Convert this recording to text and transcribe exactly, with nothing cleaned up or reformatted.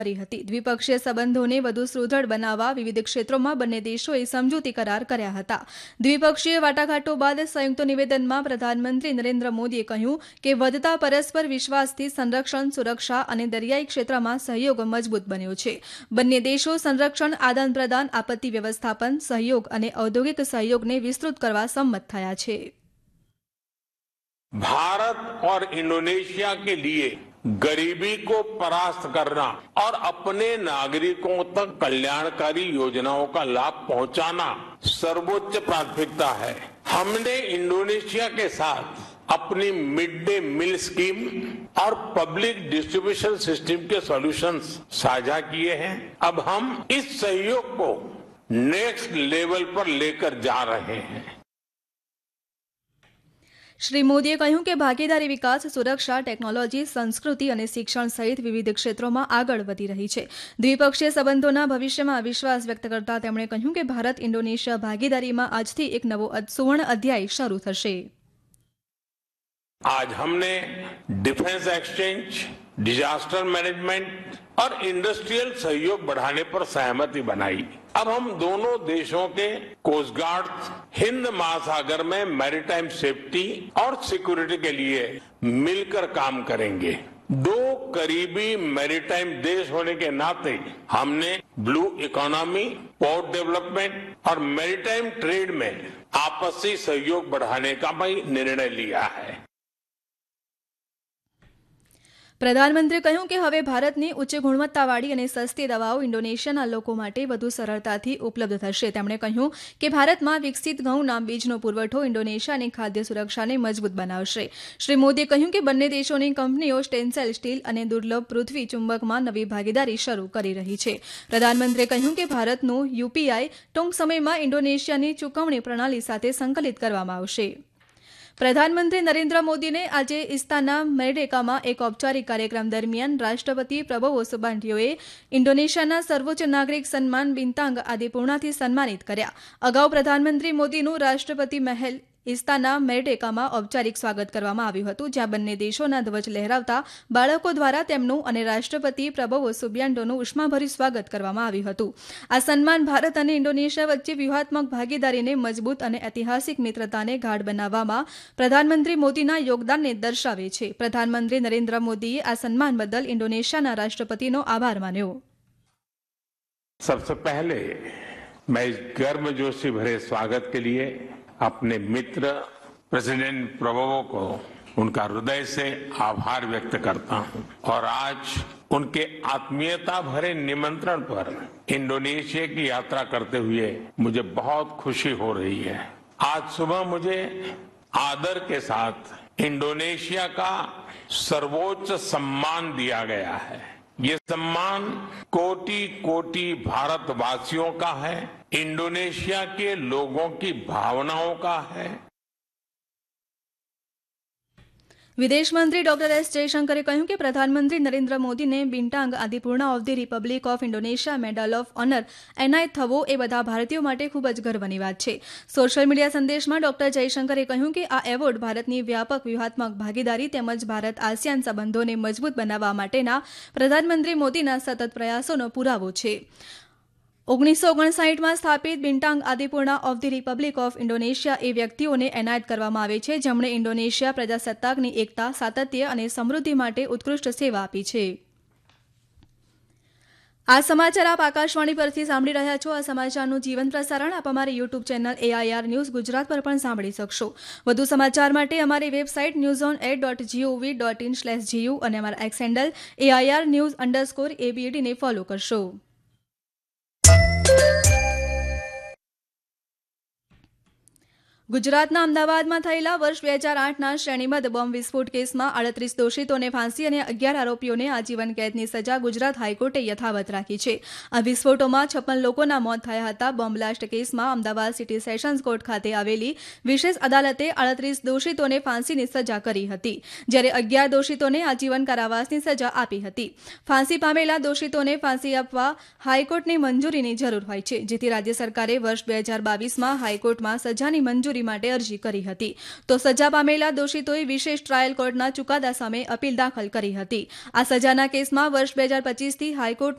કરી હતી। દ્વિપક્ષીય સંબંધોને વધુ સુદૃઢ બનાવવા વિવિધ ક્ષેત્રોમાં બંને દેશોએ સમજૂતી કરાર કર્યા હતા। દ્વિપક્ષીય વાટાઘાટો બાદ સંયુક્ત નિવેદનમાં પ્રધાનમંત્રી નરેન્દ્ર મોદીએ કહ્યું કે વધતા પરસ્પર વિશ્વાસથી સંરક્ષણ, સુરક્ષા અને દરિયાઈ ક્ષેત્રમાં સહયોગ મજબૂત બન્યો છે। બંને દેશો સંરક્ષણ, આદાન પ્રદાન, આપત્તિ વ્યવસ્થાપન, સહયોગ અને ઔદ્યોગિક સહયોગને વિસ્તૃત કરવા સંમત થયા છે। भारत और इंडोनेशिया के लिए गरीबी को परास्त करना और अपने नागरिकों तक कल्याणकारी योजनाओं का लाभ पहुंचाना सर्वोच्च प्राथमिकता है। हमने इंडोनेशिया के साथ अपनी मिड डे मील स्कीम और पब्लिक डिस्ट्रीब्यूशन सिस्टम के सॉल्यूशंस साझा किए हैं। अब हम इस सहयोग को नेक्स्ट लेवल पर लेकर जा रहे हैं। श्री मोदीए કહ્યું કે ભાગીદારી વિકાસ, સુરક્ષા, ટેકનોલોજી, સંસ્કૃતિ અને શિક્ષણ સહિત વિવિધ ક્ષેત્રોમાં આગળ વધી રહી છે। દ્વિપક્ષીય સંબંધોના ભવિષ્યમાં વિશ્વાસ વ્યક્ત કરતા તેમણે કહ્યું કે ભારત ઇન્ડોનેશિયા ભાગીદારીમાં આજથી એક નવો સુવર્ણ અધ્યાય શરૂ થશે। आज हमने डिफेंस एक्सचेंज, डिजास्टर मैनेजमेंट और इंडस्ट्रियल सहयोग बढ़ाने पर सहमति बनाई। अब हम दोनों देशों के कोस्ट गार्ड हिंद महासागर में मैरीटाइम सेफ्टी और सिक्योरिटी के लिए मिलकर काम करेंगे। दो करीबी मैरीटाइम देश होने के नाते हमने ब्लू इकोनॉमी, पोर्ट डेवलपमेंट और मैरीटाइम ट्रेड में आपसी सहयोग बढ़ाने का भी निर्णय लिया है। પ્રધાનમંત્રીએ કહ્યું કે હવે ભારતની ઉચ્ચ ગુણવત્તાવાળી અને સસ્તી દવાઓ ઇન્ડોનેશિયાના લોકો માટે વધુ સરળતાથી ઉપલબ્ધ થશે। તેમણે કહ્યું કે ભારતમાં વિકસિત ઘઉંના બીજનો પુરવઠો ઇન્ડોનેશિયાની ખાદ્ય સુરક્ષાને મજબૂત બનાવશે। શ્રી મોદીએ કહ્યું કે બંને દેશોની કંપનીઓ સ્ટેનસાઇલ સ્ટીલ અને દુર્લભ પૃથ્વી ચુંબકમાં નવી ભાગીદારી શરૂ કરી રહી છે। પ્રધાનમંત્રીએ કહ્યું કે ભારતનું યુપીઆઈ ટૂંક સમયમાં ઇન્ડોનેશિયાની ચૂકવણી પ્રણાલી સાથે સંકલિત કરવામાં આવશે। પ્રધાનમંત્રી નરેન્દ્ર મોદીને આજે ઇસ્તાના મેરડેકામાં એક ઔપચારિક કાર્યક્રમ દરમિયાન રાષ્ટ્રપતિ પ્રબોવો સુબાન્ટિયોએ ઇન્ડોનેશિયાના સર્વોચ્ચ નાગરિક સન્માન બિન્તાંગ આદિપૂર્ણાથી સન્માનિત કર્યા। અગાઉ પ્રધાનમંત્રી મોદીનું રાષ્ટ્રપતિ મહેલ ઇસ્તાના મેરડેકામાં ઔપચારિક સ્વાગત કરવામાં આવ્યું હતું, જ્યાં બંને દેશોના ધ્વજ લહેરાવતા બાળકો દ્વારા તેમનું અને રાષ્ટ્રપતિ પ્રબોવો સુબિયાન્ટોનું ઉષ્માભર્યું સ્વાગત કરવામાં આવ્યું હતું। આ સન્માન ભારત અને ઇન્ડોનેશિયા વચ્ચે વ્યૂહાત્મક ભાગીદારીને મજબૂત અને ઐતિહાસિક મિત્રતાને ગાઢ બનાવવામાં પ્રધાનમંત્રી મોદીના યોગદાનને દર્શાવે છે। પ્રધાનમંત્રી નરેન્દ્ર મોદીએ આ સન્માન બદલ ઇન્ડોનેશિયાના રાષ્ટ્રપતિનો આભાર માન્યો। सबसे पहले मैं इस गर्मजोशी भरे स्वागत के लिए अपने मित्र प्रेसिडेंट प्रबोवो को उनका हृदय से आभार व्यक्त करता हूं और आज उनके आत्मीयता भरे निमंत्रण पर इंडोनेशिया की यात्रा करते हुए मुझे बहुत खुशी हो रही है। आज सुबह मुझे आदर के साथ इंडोनेशिया का सर्वोच्च सम्मान दिया गया है। ये सम्मान कोटि कोटि भारतवासियों का है, इंडोनेशिया के लोगों की भावनाओं का है। વિદેશ મંત્રી ડોક્ટર એસ જયશંકરે કહ્યું કે પ્રધાનમંત્રી નરેન્દ્ર મોદીને બિન્ટાંગ આદિપૂર્ણા of the Republic of Indonesia medal of honour એનાયત થવો એ બધા ભારતીયો માટે ખૂબ જ ગર્વની વાત છે। સોશિયલ મીડિયા સંદેશમાં ડોક્ટર જયશંકરે કહ્યું કે આ એવોર્ડ ભારતની વ્યાપક વ્યૂહાત્મક ભાગીદારી તેમજ ભારત આસિયાન સંબંધોને મજબૂત બનાવવા માટેના પ્રધાનમંત્રી મોદીના સતત પ્રયાસોનો પુરાવો છે। ઓગણીસો ઓગણસાઠમાં સ્થાપિત બિન્ટાંગ આદિપૂર્ણા of the Republic of Indonesia એ વ્યક્તિઓને એનાયત કરવામાં આવે છે જેમણે ઇન્ડોનેશિયા પ્રજાસત્તાકની એકતા, સાતત્ય અને સમૃદ્ધિ માટે ઉત્કૃષ્ટ સેવા આપી છે। આ સમાચાર આપ આકાશવાણી પરથી સાંભળી રહ્યા છો। આ સમાચારનું જીવન પ્રસારણ આપ અમારી YouTube channel AIR news Gujarat પર પણ સાંભળી શકશો। વધુ સમાચાર માટે અમારી website news on air dot GOV dot in slash GU અને અમારા x handle AIR news underscore એબીએડીને follow કરશો। ગુજરાતના અમદાવાદમાં થયેલા વર્ષ બે હજાર આઠના શ્રેણીબદ્ધ બોમ્બ વિસ્ફોટ કેસમાં આડત્રીસ દોષિતોને ફાંસી અને અગિયાર આરોપીઓને આજીવન કેદની સજા ગુજરાત હાઈકોર્ટે યથાવત રાખી છે। આ વિસ્ફોટોમાં છપ્પન લોકોના મોત થયા હતા। બોમ્બ બ્લાસ્ટ કેસમાં અમદાવાદ સિટી સેશન્સ કોર્ટ ખાતે આવેલી વિશેષ અદાલતે આડત્રીસ દોષિતોને ફાંસીની સજા કરી હતી, જ્યારે અગિયાર દોષિતોને આજીવન કારાવાસની સજા આપી હતી। ફાંસી પામેલા દોષિતોને ફાંસી આપવા હાઈકોર્ટની મંજૂરીની જરૂર હોય છે, જેથી રાજ્ય સરકારે વર્ષ બે હજાર બાવીસમાં હાઈકોર્ટમાં સજાની મંજૂરી માફી માટે અરજી કરી હતી તો સજા પામેલા દોષિતોએ વિશેષ ટ્રાયલ કોર્ટના ચુકાદા સામે અપીલ દાખલ કરી હતી. આ સજાના કેસમાં વર્ષ બે હજાર પચીસથી હાઈકોર્ટ